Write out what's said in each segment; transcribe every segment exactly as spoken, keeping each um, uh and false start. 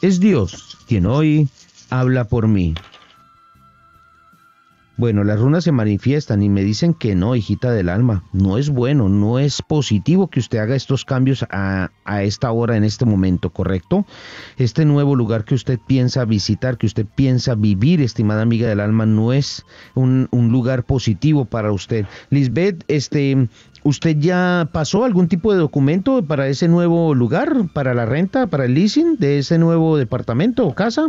Es Dios quien hoy habla por mí. Bueno, las runas se manifiestan y me dicen que no, hijita del alma, no es bueno, no es positivo que usted haga estos cambios a, a esta hora, en este momento, ¿correcto? Este nuevo lugar que usted piensa visitar, que usted piensa vivir, estimada amiga del alma, no es un, un lugar positivo para usted. Lisbeth, este, ¿usted ya pasó algún tipo de documento para ese nuevo lugar, para la renta, para el leasing de ese nuevo departamento o casa?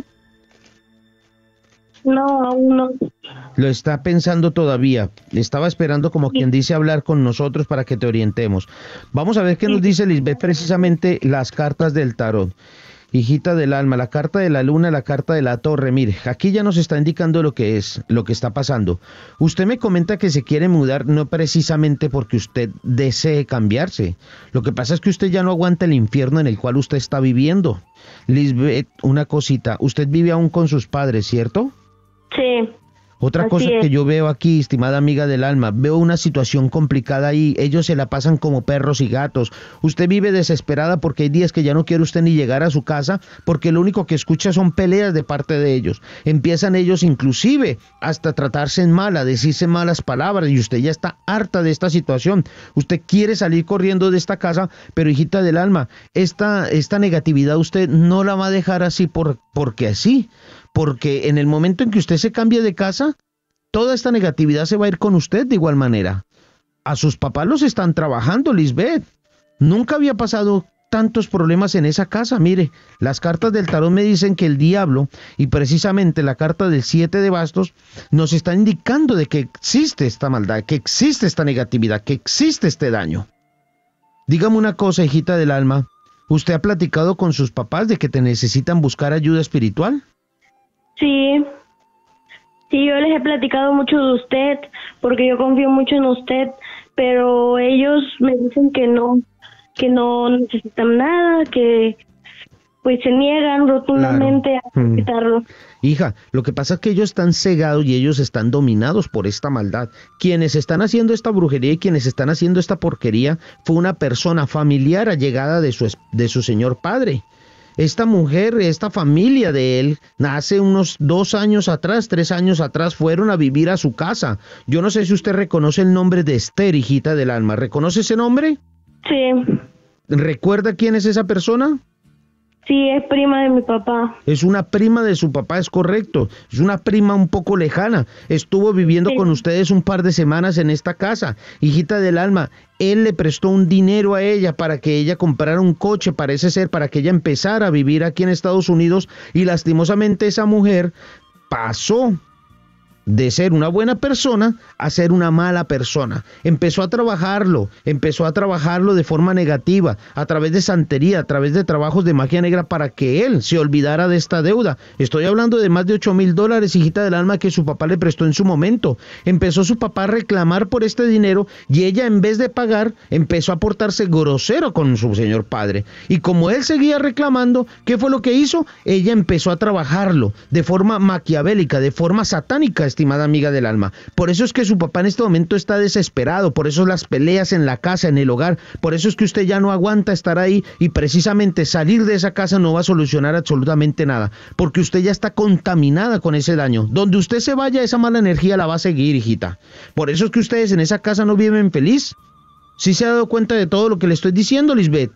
No, aún no. Lo está pensando todavía. Estaba esperando, como quien dice, hablar con nosotros para que te orientemos. Vamos a ver qué nos dice Lisbeth precisamente las cartas del tarot. Hijita del alma, la carta de la luna, la carta de la torre. Mire, aquí ya nos está indicando lo que es, lo que está pasando. Usted me comenta que se quiere mudar no precisamente porque usted desee cambiarse. Lo que pasa es que usted ya no aguanta el infierno en el cual usted está viviendo. Lisbeth, una cosita. Usted vive aún con sus padres, ¿cierto? Sí. Otra así cosa es. que yo veo aquí, estimada amiga del alma, veo una situación complicada ahí, ellos se la pasan como perros y gatos, usted vive desesperada porque hay días que ya no quiere usted ni llegar a su casa, porque lo único que escucha son peleas de parte de ellos, empiezan ellos inclusive hasta tratarse en mal, a decirse malas palabras, y usted ya está harta de esta situación, usted quiere salir corriendo de esta casa, pero hijita del alma, esta, esta negatividad usted no la va a dejar así por, porque así, porque en el momento en que usted se cambie de casa, toda esta negatividad se va a ir con usted de igual manera. A sus papás los están trabajando, Lisbeth. Nunca había pasado tantos problemas en esa casa. Mire, las cartas del tarot me dicen que el diablo, y precisamente la carta del siete de bastos, nos está indicando de que existe esta maldad, que existe esta negatividad, que existe este daño. Dígame una cosa, hijita del alma, ¿usted ha platicado con sus papás de que te necesitan buscar ayuda espiritual? Sí. Sí, yo les he platicado mucho de usted, porque yo confío mucho en usted, pero ellos me dicen que no, que no necesitan nada, que pues se niegan rotundamente Claro. a necesitarlo. Mm. Hija, lo que pasa es que ellos están cegados y ellos están dominados por esta maldad. Quienes están haciendo esta brujería y quienes están haciendo esta porquería fue una persona familiar allegada de su, de su señor padre. Esta mujer, esta familia de él, hace unos dos años atrás, tres años atrás, fueron a vivir a su casa. Yo no sé si usted reconoce el nombre de Esther, hijita del alma. ¿Reconoce ese nombre? Sí. ¿Recuerda quién es esa persona? Sí, es prima de mi papá. Es una prima de su papá, es correcto. Es una prima un poco lejana. Estuvo viviendo Sí. con ustedes un par de semanas en esta casa. Hijita del alma, él le prestó un dinero a ella para que ella comprara un coche, parece ser, para que ella empezara a vivir aquí en Estados Unidos, y lastimosamente esa mujer pasó de ser una buena persona a ser una mala persona. Empezó a trabajarlo, empezó a trabajarlo de forma negativa, a través de santería, a través de trabajos de magia negra para que él se olvidara de esta deuda. Estoy hablando de más de ocho mil dólares, hijita del alma, que su papá le prestó en su momento. Empezó su papá a reclamar por este dinero y ella, en vez de pagar, empezó a portarse grosero con su señor padre. Y como él seguía reclamando, ¿qué fue lo que hizo? Ella empezó a trabajarlo de forma maquiavélica, de forma satánica, estimada amiga del alma. Por eso es que su papá en este momento está desesperado, por eso las peleas en la casa, en el hogar, por eso es que usted ya no aguanta estar ahí, y precisamente salir de esa casa no va a solucionar absolutamente nada, porque usted ya está contaminada con ese daño. Donde usted se vaya, esa mala energía la va a seguir, hijita. Por eso es que ustedes en esa casa no viven feliz. ¿Sí se ha dado cuenta de todo lo que le estoy diciendo, Lisbeth?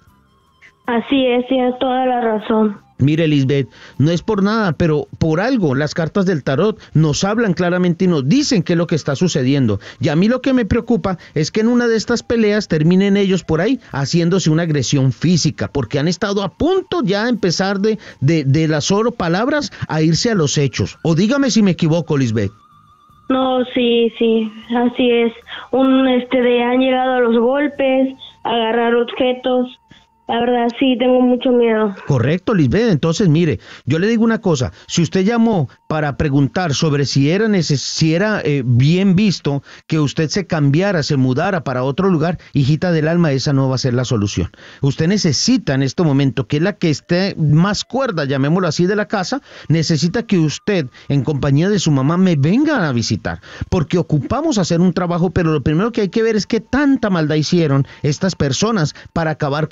Así es, tienes toda la razón. Mire, Lisbeth, no es por nada, pero por algo las cartas del tarot nos hablan claramente y nos dicen qué es lo que está sucediendo. Y a mí lo que me preocupa es que en una de estas peleas terminen ellos por ahí haciéndose una agresión física, porque han estado a punto ya de empezar de, de, de las solo palabras a irse a los hechos. O dígame si me equivoco, Lisbeth. No, sí, sí, así es. Un, este, de han llegado a los golpes, a agarrar objetos. La verdad, sí, tengo mucho miedo. Correcto, Lisbeth. Entonces, mire, yo le digo una cosa. Si usted llamó para preguntar sobre si era, neces si era eh, bien visto que usted se cambiara, se mudara para otro lugar, hijita del alma, esa no va a ser la solución. Usted necesita en este momento, que es la que esté más cuerda, llamémoslo así, de la casa, necesita que usted, en compañía de su mamá, me venga a visitar. Porque ocupamos hacer un trabajo, pero lo primero que hay que ver es qué tanta maldad hicieron estas personas para acabar con esa tranquilidad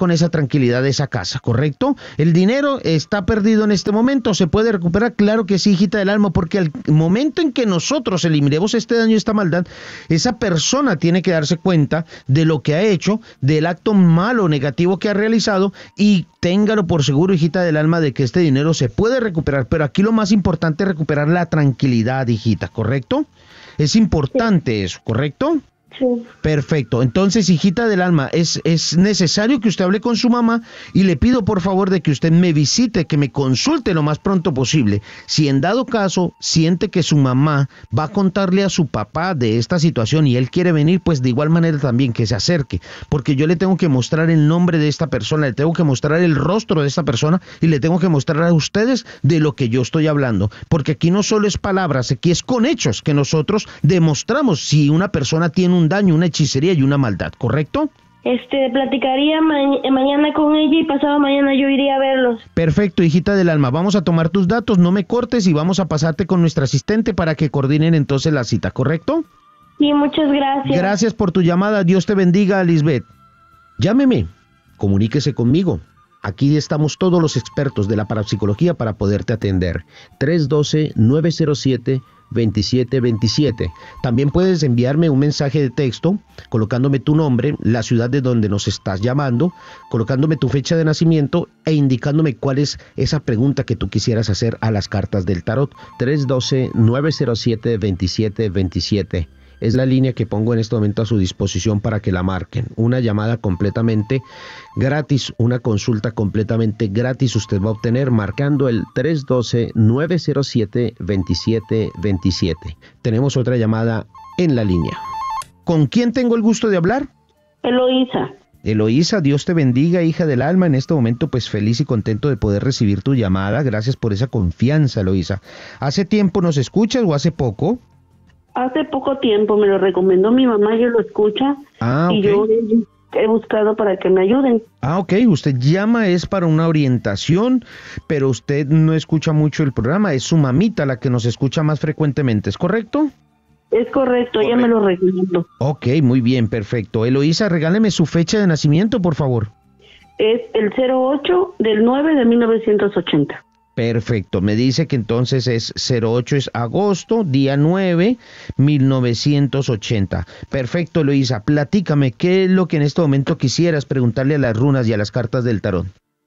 tranquilidad de esa casa, ¿correcto? El dinero está perdido en este momento, ¿se puede recuperar? Claro que sí, hijita del alma, porque al momento en que nosotros eliminemos este daño, esta maldad, esa persona tiene que darse cuenta de lo que ha hecho, del acto malo o negativo que ha realizado, y téngalo por seguro, hijita del alma, de que este dinero se puede recuperar, pero aquí lo más importante es recuperar la tranquilidad, hijita, ¿correcto? Es importante sí. Eso, ¿correcto? Sí. Perfecto. Entonces, hijita del alma, es, es necesario que usted hable con su mamá y le pido por favor de que usted me visite, que me consulte lo más pronto posible. Si en dado caso siente que su mamá va a contarle a su papá de esta situación y él quiere venir, pues de igual manera también que se acerque, porque yo le tengo que mostrar el nombre de esta persona, le tengo que mostrar el rostro de esta persona y le tengo que mostrar a ustedes de lo que yo estoy hablando, porque aquí no solo es palabras, aquí es con hechos que nosotros demostramos si una persona tiene un daño, una hechicería y una maldad, ¿correcto? Este, platicaría ma mañana con ella y pasado mañana yo iría a verlos. Perfecto, hijita del alma, vamos a tomar tus datos, no me cortes y vamos a pasarte con nuestra asistente para que coordinen entonces la cita, ¿correcto? Sí, muchas gracias. Gracias por tu llamada, Dios te bendiga, Lisbeth. Llámeme, comuníquese conmigo. Aquí estamos todos los expertos de la parapsicología para poderte atender. tres uno dos, nueve cero siete, dos siete dos siete. También puedes enviarme un mensaje de texto colocándome tu nombre, la ciudad de donde nos estás llamando, colocándome tu fecha de nacimiento e indicándome cuál es esa pregunta que tú quisieras hacer a las cartas del tarot. tres uno dos, nueve cero siete, dos siete dos siete. Es la línea que pongo en este momento a su disposición para que la marquen. Una llamada completamente gratis, una consulta completamente gratis usted va a obtener marcando el tres uno dos, nueve cero siete, dos siete dos siete. Tenemos otra llamada en la línea. ¿Con quién tengo el gusto de hablar? Eloísa. Eloísa, Dios te bendiga, hija del alma. En este momento, pues feliz y contento de poder recibir tu llamada. Gracias por esa confianza, Eloísa. ¿Hace tiempo nos escuchas o hace poco? Hace poco tiempo, me lo recomendó mi mamá, yo lo escucha ah, y okay. yo he buscado para que me ayuden. Ah, ok, usted llama es para una orientación, pero usted no escucha mucho el programa, es su mamita la que nos escucha más frecuentemente, ¿es correcto? Es correcto, ella me lo recomendó. Ok, muy bien, perfecto. Eloísa, regáleme su fecha de nacimiento, por favor. Es el cero ocho del nueve de mil novecientos ochenta. Perfecto, me dice que entonces es cero ocho, es agosto, día nueve, mil novecientos ochenta. Perfecto, Eloísa, platícame, ¿qué es lo que en este momento quisieras preguntarle a las runas y a las cartas del tarot?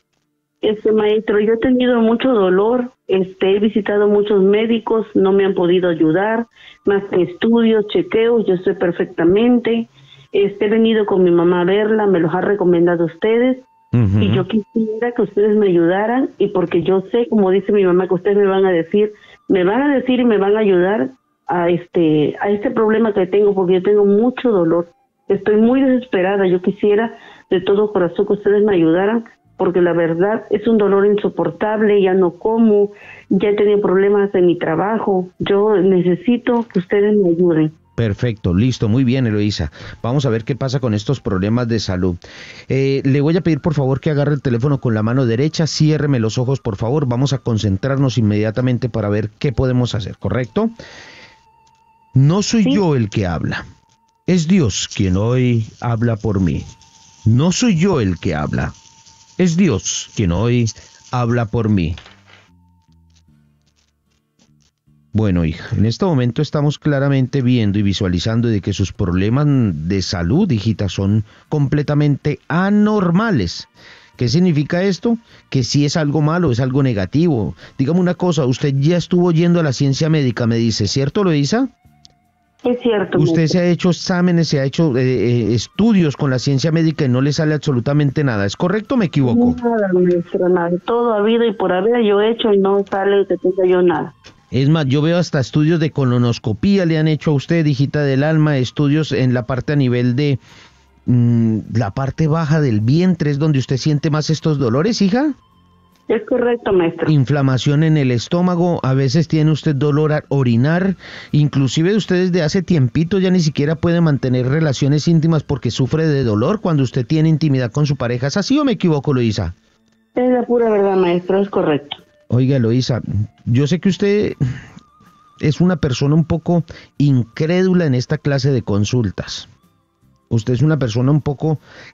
Este maestro, yo he tenido mucho dolor, este, he visitado muchos médicos, no me han podido ayudar, más que estudios, chequeos, yo estoy perfectamente, este, he venido con mi mamá a verla, me los ha recomendado ustedes. Uh-huh. Y yo quisiera que ustedes me ayudaran, y porque yo sé, como dice mi mamá, que ustedes me van a decir, me van a decir y me van a ayudar a este, a este problema que tengo, porque yo tengo mucho dolor. Estoy muy desesperada, yo quisiera de todo corazón que ustedes me ayudaran, porque la verdad es un dolor insoportable, ya no como, ya he tenido problemas en mi trabajo, yo necesito que ustedes me ayuden. Perfecto, listo, muy bien, Eloísa. Vamos a ver qué pasa con estos problemas de salud. Eh, le voy a pedir por favor que agarre el teléfono con la mano derecha, ciérreme los ojos por favor, vamos a concentrarnos inmediatamente para ver qué podemos hacer, ¿correcto? No soy ¿Sí? yo el que habla, es Dios quien hoy habla por mí. No soy yo el que habla, es Dios quien hoy habla por mí. Bueno, hija, en este momento estamos claramente viendo y visualizando de que sus problemas de salud, hijita, son completamente anormales. ¿Qué significa esto? Que si es algo malo, es algo negativo. Dígame una cosa, usted ya estuvo yendo a la ciencia médica, me dice, ¿cierto, Eloísa? Es cierto. Usted se ha hecho exámenes, se ha hecho eh, eh, estudios con la ciencia médica y no le sale absolutamente nada. ¿Es correcto o me equivoco? Nada, maestro, nada. Todo ha habido y por haber yo hecho y no sale que tenga yo nada. Es más, yo veo hasta estudios de colonoscopía le han hecho a usted, hijita del alma, estudios en la parte a nivel de mmm, la parte baja del vientre, es donde usted siente más estos dolores, hija. Es correcto, maestro. Inflamación en el estómago, a veces tiene usted dolor al orinar, inclusive usted desde hace tiempito ya ni siquiera puede mantener relaciones íntimas porque sufre de dolor cuando usted tiene intimidad con su pareja. ¿Es así o me equivoco, Eloísa? Es la pura verdad, maestro, es correcto. Oiga, Eloísa, yo sé que usted es una persona un poco incrédula en esta clase de consultas. Usted es una persona un poco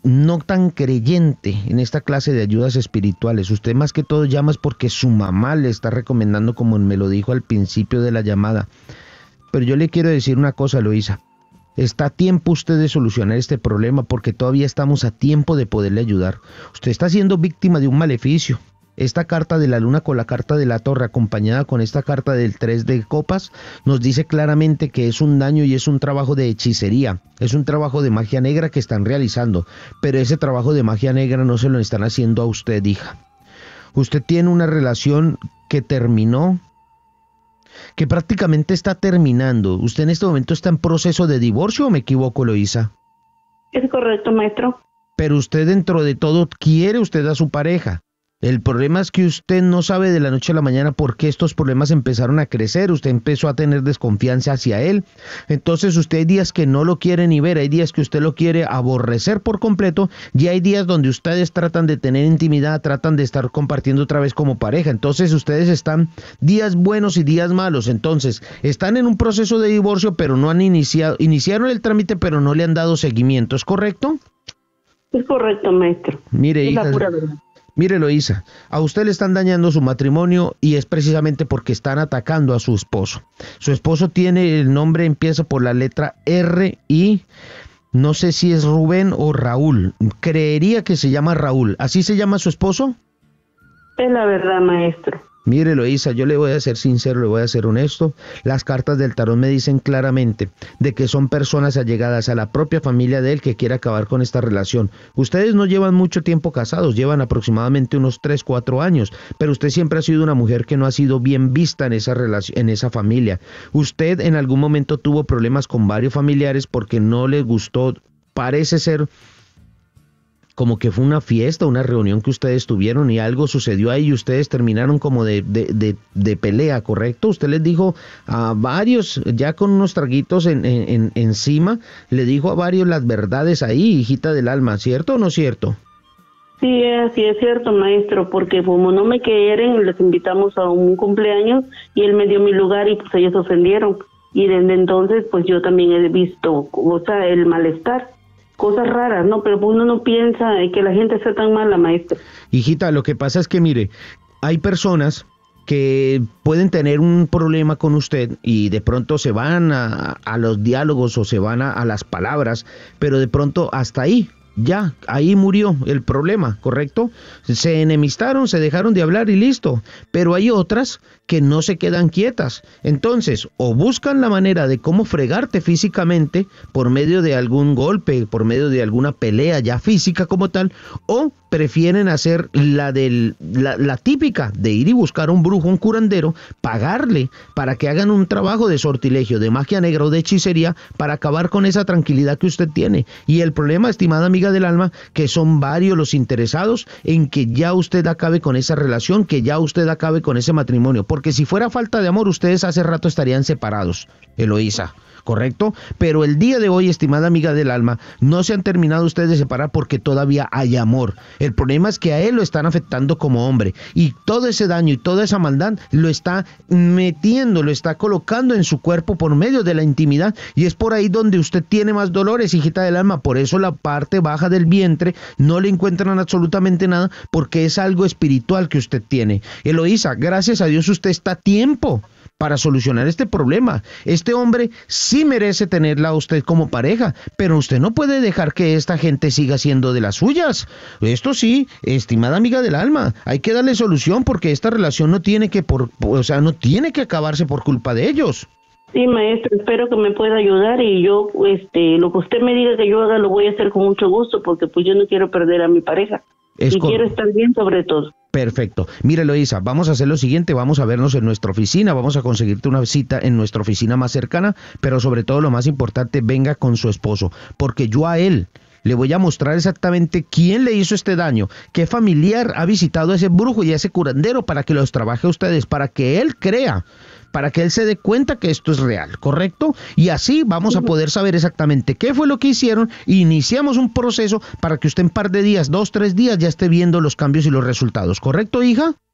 no tan creyente en esta clase de ayudas espirituales. Usted más que todo llama es porque su mamá le está recomendando, como me lo dijo al principio de la llamada. Pero yo le quiero decir una cosa, Eloísa. Está a tiempo usted de solucionar este problema porque todavía estamos a tiempo de poderle ayudar. Usted está siendo víctima de un maleficio. Esta carta de la luna con la carta de la torre acompañada con esta carta del tres de copas nos dice claramente que es un daño y es un trabajo de hechicería, es un trabajo de magia negra que están realizando, pero ese trabajo de magia negra no se lo están haciendo a usted, hija. Usted tiene una relación que terminó, que prácticamente está terminando. ¿Usted en este momento está en proceso de divorcio o me equivoco, Eloísa? Es correcto, maestro. Pero usted dentro de todo quiere usted a su pareja. El problema es que usted no sabe de la noche a la mañana por qué estos problemas empezaron a crecer. Usted empezó a tener desconfianza hacia él. Entonces usted hay días que no lo quiere ni ver, hay días que usted lo quiere aborrecer por completo y hay días donde ustedes tratan de tener intimidad, tratan de estar compartiendo otra vez como pareja. Entonces ustedes están días buenos y días malos. Entonces están en un proceso de divorcio, pero no han iniciado, iniciaron el trámite, pero no le han dado seguimiento. ¿Es correcto? Es correcto, maestro. Mire, es hija, la pura verdad. Mire, Eloísa, a usted le están dañando su matrimonio y es precisamente porque están atacando a su esposo. Su esposo tiene el nombre, empieza por la letra R y no sé si es Rubén o Raúl. Creería que se llama Raúl. ¿Así se llama su esposo? Es la verdad, maestro. Mire, Eloísa, yo le voy a ser sincero, le voy a ser honesto. Las cartas del tarot me dicen claramente de que son personas allegadas a la propia familia de él que quiere acabar con esta relación. Ustedes no llevan mucho tiempo casados, llevan aproximadamente unos tres, cuatro años, pero usted siempre ha sido una mujer que no ha sido bien vista en esa relación, en esa familia. Usted en algún momento tuvo problemas con varios familiares porque no les gustó, parece ser como que fue una fiesta, una reunión que ustedes tuvieron y algo sucedió ahí y ustedes terminaron como de, de, de, de pelea, ¿correcto? Usted les dijo a varios, ya con unos traguitos en, en, encima, le dijo a varios las verdades ahí, hijita del alma, ¿cierto o no cierto? Sí, sí es cierto, maestro, porque como no me quieren, les invitamos a un cumpleaños y él me dio mi lugar y pues ellos se ofendieron. Y desde entonces pues yo también he visto, o sea, el malestar. Cosas raras, ¿no? Pero uno no piensa que la gente sea tan mala, maestra. Hijita, lo que pasa es que, mire, hay personas que pueden tener un problema con usted y de pronto se van a, a los diálogos o se van a, a las palabras, pero de pronto hasta ahí, ya, ahí murió el problema, ¿correcto? Se enemistaron, se dejaron de hablar y listo. Pero hay otras que no se quedan quietas. Entonces, o buscan la manera de cómo fregarte físicamente por medio de algún golpe, por medio de alguna pelea ya física como tal, o prefieren hacer la, del, la, la típica de ir y buscar a un brujo, un curandero, pagarle para que hagan un trabajo de sortilegio, de magia negra o de hechicería para acabar con esa tranquilidad que usted tiene. Y el problema, estimada amiga del alma, que son varios los interesados en que ya usted acabe con esa relación, que ya usted acabe con ese matrimonio, porque si fuera falta de amor, ustedes hace rato estarían separados, Eloísa, ¿correcto? Pero el día de hoy, estimada amiga del alma, no se han terminado ustedes de separar porque todavía hay amor. El problema es que a él lo están afectando como hombre y todo ese daño y toda esa maldad lo está metiendo, lo está colocando en su cuerpo por medio de la intimidad y es por ahí donde usted tiene más dolores, hijita del alma. Por eso la parte baja del vientre no le encuentran absolutamente nada porque es algo espiritual que usted tiene. Eloísa, gracias a Dios usted está a tiempo para solucionar este problema. Este hombre sí merece tenerla a usted como pareja, pero usted no puede dejar que esta gente siga siendo de las suyas. Esto sí, estimada amiga del alma, hay que darle solución porque esta relación no tiene que por, o sea, no tiene que acabarse por culpa de ellos. Sí, maestro, espero que me pueda ayudar y yo, este, lo que usted me diga que yo haga lo voy a hacer con mucho gusto porque pues yo no quiero perder a mi pareja. Es y quiero estar bien sobre todo. Perfecto. Mire, Eloísa, vamos a hacer lo siguiente, vamos a vernos en nuestra oficina, vamos a conseguirte una cita en nuestra oficina más cercana, pero sobre todo lo más importante, venga con su esposo, porque yo a él le voy a mostrar exactamente quién le hizo este daño, qué familiar ha visitado a ese brujo y a ese curandero para que los trabaje a ustedes, para que él crea, para que él se dé cuenta que esto es real, ¿correcto? Y así vamos a poder saber exactamente qué fue lo que hicieron e iniciamos un proceso para que usted en un par de días, dos, tres días, ya esté viendo los cambios y los resultados, ¿correcto, hija?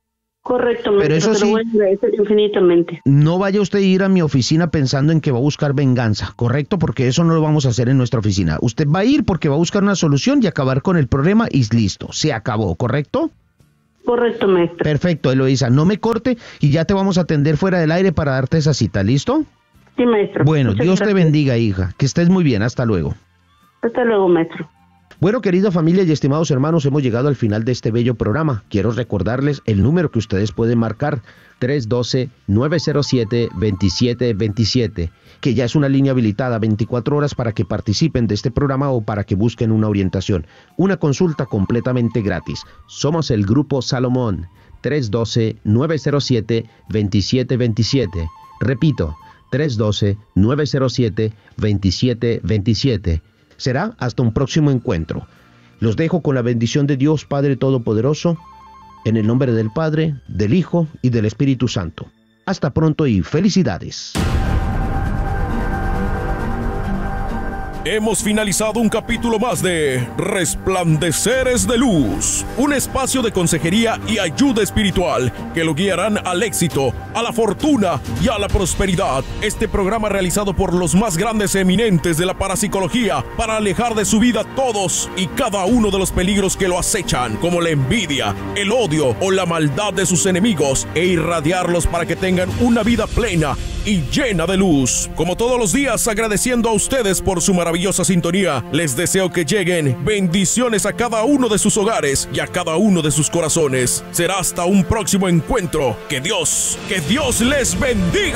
Correcto, maestro, pero eso te sí, lo voy a agradecer infinitamente. No vaya usted a ir a mi oficina pensando en que va a buscar venganza, ¿correcto? Porque eso no lo vamos a hacer en nuestra oficina. Usted va a ir porque va a buscar una solución y acabar con el problema y listo, se acabó, ¿correcto? Correcto, maestro. Perfecto, Eloísa, no me corte y ya te vamos a atender fuera del aire para darte esa cita, ¿listo? Sí, maestro. Bueno, Muchas Dios gracias. te bendiga, hija, que estés muy bien, hasta luego. Hasta luego, maestro. Bueno, querida familia y estimados hermanos, hemos llegado al final de este bello programa. Quiero recordarles el número que ustedes pueden marcar, tres uno dos, nueve cero siete, dos siete dos siete, que ya es una línea habilitada veinticuatro horas para que participen de este programa o para que busquen una orientación. Una consulta completamente gratis. Somos el Grupo Salomón, tres uno dos, nueve cero siete, dos siete dos siete. Repito, tres uno dos, nueve cero siete, dos siete dos siete. Será hasta un próximo encuentro. Los dejo con la bendición de Dios Padre Todopoderoso, en el nombre del Padre, del Hijo y del Espíritu Santo. Hasta pronto y felicidades. Hemos finalizado un capítulo más de Resplandeceres de Luz, un espacio de consejería y ayuda espiritual que lo guiarán al éxito, a la fortuna y a la prosperidad. Este programa realizado por los más grandes eminentes de la parapsicología para alejar de su vida todos y cada uno de los peligros que lo acechan, como la envidia, el odio o la maldad de sus enemigos, e irradiarlos para que tengan una vida plena y llena de luz. Como todos los días, agradeciendo a ustedes por su maravillosa sintonía, les deseo que lleguen bendiciones a cada uno de sus hogares y a cada uno de sus corazones. Será hasta un próximo encuentro. Que Dios, que Dios les bendiga.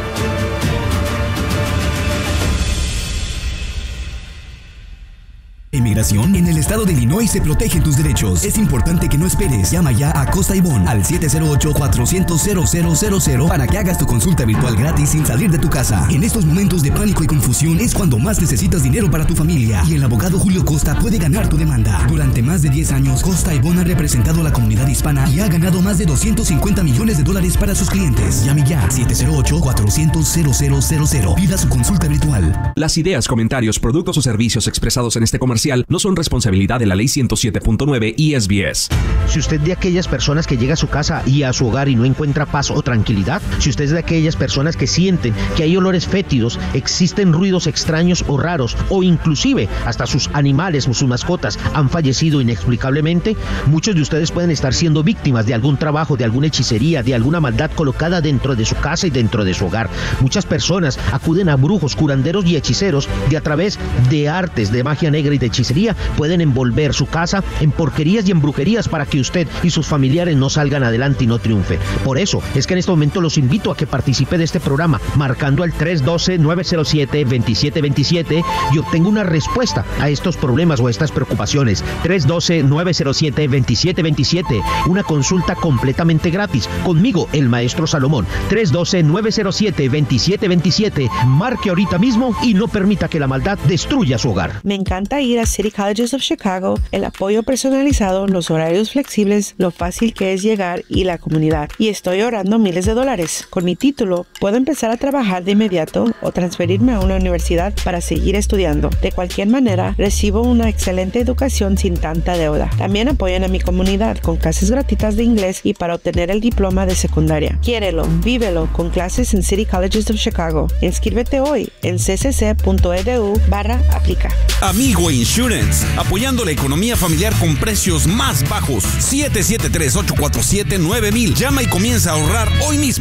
Inmigración en el estado de Illinois se protegen tus derechos. Es importante que no esperes. Llama ya a Costa y Bond al siete cero ocho, cuatro cero cero, cero cero cero para que hagas tu consulta virtual gratis sin salir de tu casa. En estos momentos de pánico y confusión es cuando más necesitas dinero para tu familia, y el abogado Julio Costa puede ganar tu demanda. Durante más de diez años, Costa y Bond ha representado a la comunidad hispana y ha ganado más de doscientos cincuenta millones de dólares para sus clientes. Llame ya siete cero ocho, cuatro cero cero, cero cero cero. Pida su consulta virtual. Las ideas, comentarios, productos o servicios expresados en este comercial no son responsabilidad de la ley ciento siete punto nueve y S B S. Si usted es de aquellas personas que llega a su casa y a su hogar y no encuentra paz o tranquilidad, si usted es de aquellas personas que sienten que hay olores fétidos, existen ruidos extraños o raros, o inclusive hasta sus animales o sus mascotas han fallecido inexplicablemente, muchos de ustedes pueden estar siendo víctimas de algún trabajo, de alguna hechicería, de alguna maldad colocada dentro de su casa y dentro de su hogar. Muchas personas acuden a brujos, curanderos y hechiceros y a través de artes de magia negra y de hechicería pueden envolver su casa en porquerías y en brujerías para que usted y sus familiares no salgan adelante y no triunfen. Por eso es que en este momento los invito a que participe de este programa marcando al tres uno dos, nueve cero siete, dos siete dos siete y obtenga una respuesta a estos problemas o a estas preocupaciones. tres uno dos, nueve cero siete, dos siete dos siete, una consulta completamente gratis conmigo, el maestro Salomón. tres uno dos, nueve cero siete, dos siete dos siete. Marque ahorita mismo y no permita que la maldad destruya su hogar. Me encanta ir a City Colleges of Chicago, el apoyo personalizado, los horarios flexibles, lo fácil que es llegar y la comunidad. Y estoy ahorrando miles de dólares. Con mi título, puedo empezar a trabajar de inmediato o transferirme a una universidad para seguir estudiando. De cualquier manera, recibo una excelente educación sin tanta deuda. También apoyan a mi comunidad con clases gratuitas de inglés y para obtener el diploma de secundaria. Quiérelo, vívelo con clases en City Colleges of Chicago. Inscríbete hoy en ccc.edu barra aplica. Amigo Insurance, apoyando la economía familiar con precios más bajos. siete siete tres, ocho cuatro siete, nueve mil. Llama y comienza a ahorrar hoy mismo.